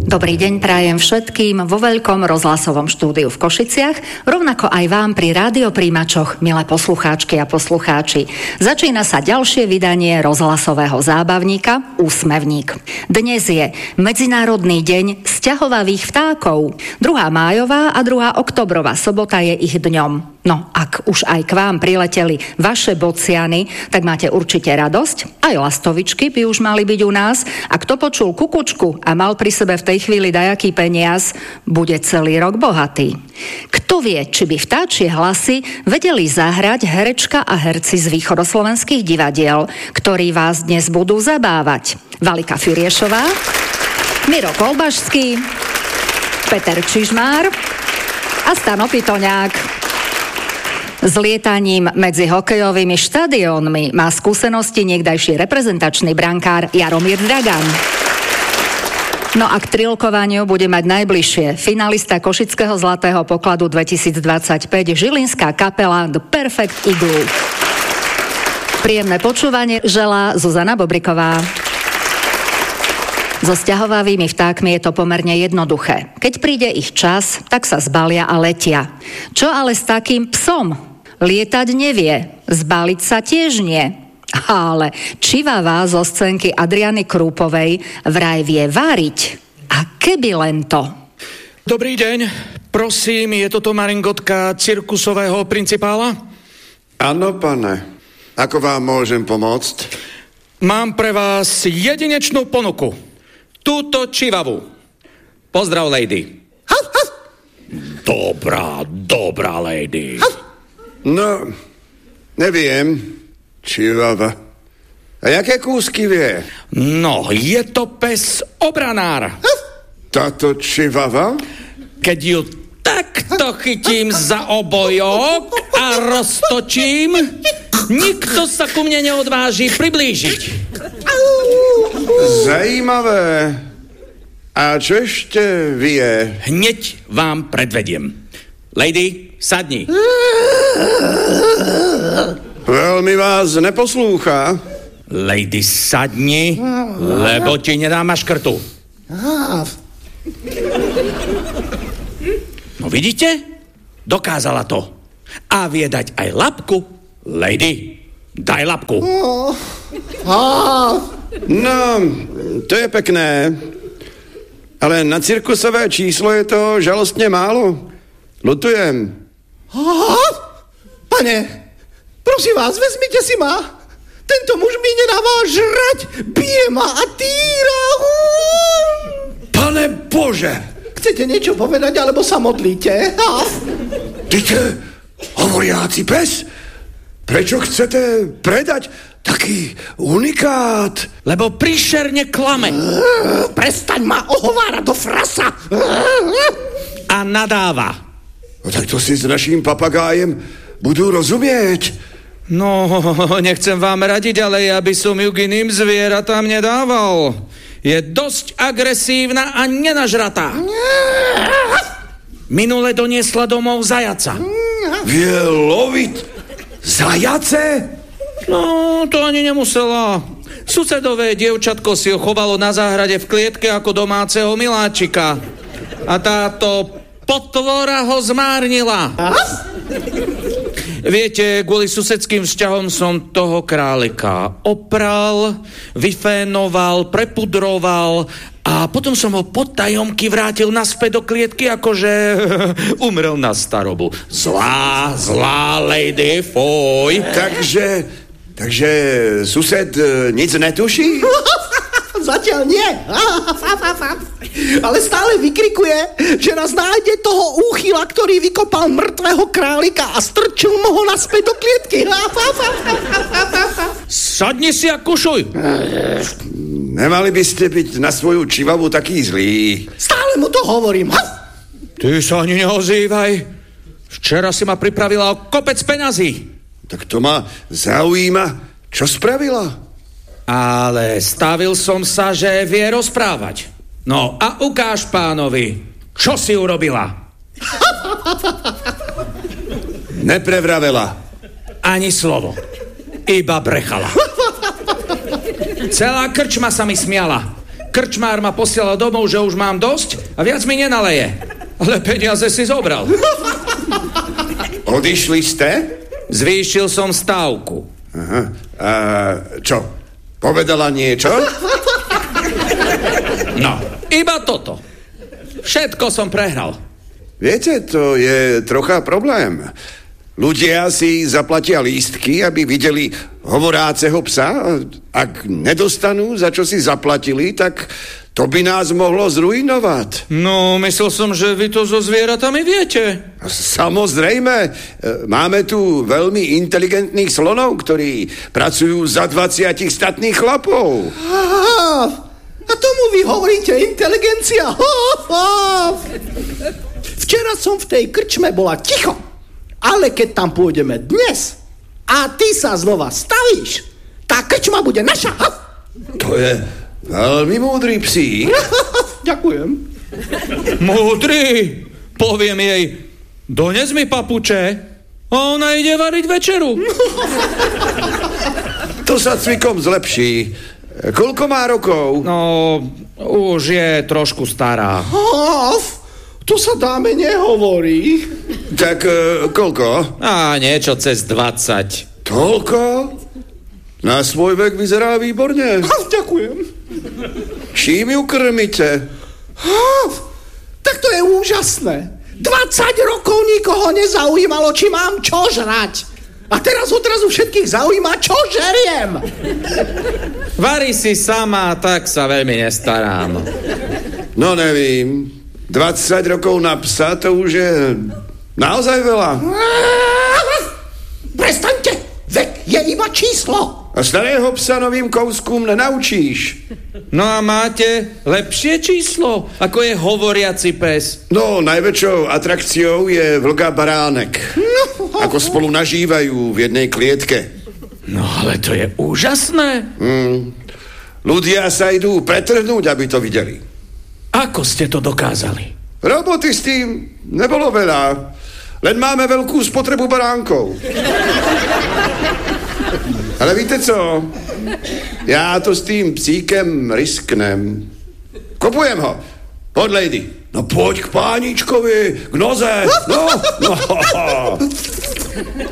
Dobrý deň prajem všetkým vo veľkom rozhlasovom štúdiu v Košiciach, rovnako aj vám pri rádiopríjimačoch, milé poslucháčky a poslucháči. Začína sa ďalšie vydanie rozhlasového zábavníka Úsmevník. Dnes je Medzinárodný deň sťahovavých vtákov. 2. májová a 2. oktobrová sobota je ich dňom. No, ak už aj k vám prileteli vaše bociany, tak máte určite radosť. Aj lastovičky by už mali byť u nás. A kto počul kukučku a mal pri sebe v tej chvíli dajaký peniaz, bude celý rok bohatý. Kto vie, či by vtáčie hlasy vedeli zahrať herečka a herci z východoslovenských divadiel, ktorí vás dnes budú zabávať. Valika Firiešová, Miro Kolbašský, Peter Čižmár a Stano Pitoňák. S lietaním medzi hokejovými štadiónmi má skúsenosti niekdajší reprezentačný brankár Jaromír Dragan. No a k trilkovaniu bude mať najbližšie finalista Košického zlatého pokladu 2025 žilinská kapela The Perfect Igloo. Príjemné počúvanie želá Zuzana Bobriková. So sťahovavými vtákmi je to pomerne jednoduché. Keď príde ich čas, tak sa zbalia a letia. Čo ale s takým psom? Lietať nevie, zbaliť sa tiež nie. Ale čivavá zo scénky Adriany Krúpovej vraj vie váriť. A keby len to. Dobrý deň, prosím, je toto maringotka cirkusového principála? Áno, pane. Ako vám môžem pomôcť? Mám pre vás jedinečnú ponuku. Túto čivavu. Pozdrav, lady. Dobrá, lady. No, neviem. Čivava. A jaké kúsky vie? No, je to pes obranár. Táto čivava? Keď ju takto chytím za obojok a roztočím, nikto sa ku mne neodváži priblížiť. Zajímavé. A čo ešte vie? Hneď vám predvediem. Lady, sadni. Veľmi vás neposlúcha. Lady, sadni, lebo ti nedám maškrtu. No vidíte? Dokázala to. A vie dať aj labku. Lady, daj labku. No, to je pekné. Ale na cirkusové číslo je to žalostne málo. Lutujem. Pane, prosím vás, vezmite si ma. Tento muž mi nedáva žrať. Bije ma a týra. Pane Bože! Chcete niečo povedať, alebo sa modlíte? Tyte, hovoriaci pes? Prečo chcete predať taký unikát? Lebo príšerne klame. Prestaň ma ohovárať do frasa. A nadáva. No tak to si s naším papagájem budú rozumieť. No, nechcem vám radiť, ale ja by som ju k iným zvieratám nedával. Je dosť agresívna a nenažratá. Minule doniesla domov zajaca. Vie loviť zajace? No, to ani nemusela. Susedové dievčatko si ho chovalo na záhrade v klietke ako domáceho miláčika. A táto potvora ho zmárnila. Viete, kvôli susedským vzťahom som toho králika opral, vyfénoval, prepudroval a potom som ho po tajomky vrátil naspäť do klietky, akože umrel na starobu. Zlá lady, fuj. Takže sused nic netuší? Zatiaľ nie. Ale stále vykrikuje, že raz nájde toho úchyla, ktorý vykopal mŕtvého králika a strčil mu ho naspäť do klietky. Sadni si a kušuj. Nemali by ste byť na svoju čivavu taký zlý. Stále mu to hovorím. Ty sa ani neozývaj. Včera si ma pripravila o kopec peňazí. Tak to ma zaujíma, čo spravila? Ale stavil som sa, že vie rozprávať. No a ukáž pánovi, čo si urobila. Neprevravela. Ani slovo. Iba brechala. Celá krčma sa mi smiala. Krčmár ma posielal domov, že už mám dosť a viac mi nenaleje. Ale peniaze si zobral. Odišli ste? Zvýšil som stávku. Aha. A čo? Povedala niečo? No, iba toto. Všetko som prehral. Viete, to je trocha problém. Ľudia si zaplatia lístky, aby videli hovoráceho psa. Ak nedostanú, za čo si zaplatili, tak to by nás mohlo zrujnovať. No, myslel som, že vy to so zvieratami viete. Samozrejme. Máme tu veľmi inteligentných slonov, ktorí pracujú za 20 statných chlapov. A tomu vy hovoríte inteligencia? Včera som v tej krčme bola ticho. Ale keď tam pôjdeme dnes a ty sa znova stavíš, tá krčma bude naša. To je veľmi múdry psík. Ďakujem. Múdry, poviem jej, dones mi papuče a ona ide variť večeru. To sa cvikom zlepší. Koľko má rokov? No, už je trošku stará. To sa dáme nehovorí. Tak koľko? Niečo cez 20. Toľko? Na svoj vek vyzerá výborne. Ďakujem. Čím ju krmíte? Tak to je úžasné. 20 rokov nikoho nezaujímalo, či mám čo žrať. A teraz odrazu všetkých zaujíma, čo žeriem. Varí si sama, tak sa veľmi nestarám. No nevím. 20 rokov na psa, to už je naozaj veľa. Prestaňte, vek je iba číslo. A starého psa novým kouskům nenaučíš. No a máte lepšie číslo, ako je hovoriaci pes? No, najväčšou atrakciou je vlk a baránek. Ako spolu nažívajú v jednej klietke. No ale to je úžasné. Ľudia sa idú pretrhnúť, aby to videli. Ako ste to dokázali? Roboty s tým nebolo veľa. Len máme veľkú spotrebu baránkov. Ale víte co? Já to s tým psíkem risknem. Kopujem ho. Poď, lady. No poď k páničkovi, k noze. No.